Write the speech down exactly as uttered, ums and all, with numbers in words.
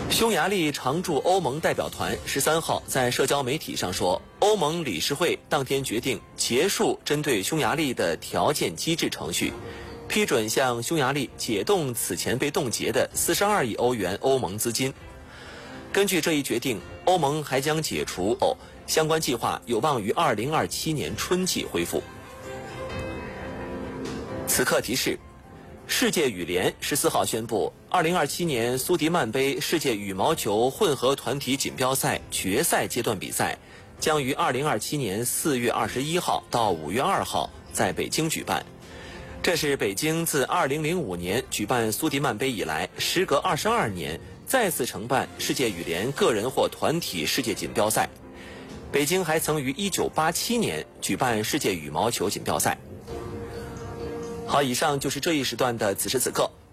匈牙利常驻欧盟代表团十三号在社交媒体上说，欧盟理事会当天决定结束针对匈牙利的条件机制程序，批准向匈牙利解冻此前被冻结的四十二亿欧元欧盟资金。根据这一决定，欧盟还将解除哦，相关计划有望于二零二七年春季恢复。此刻提示。世界羽联十四号宣布，二零二七年苏迪曼杯世界羽毛球混合团体锦标赛决赛阶段比赛将于二零二七年四月二十一号到五月二号在北京举办。这是北京自二零零五年举办苏迪曼杯以来，时隔二十二年再次承办世界羽联个人或团体世界锦标赛。北京还曾于一九八七年举办世界羽毛球锦标赛。好，以上就是这一时段的此时此刻。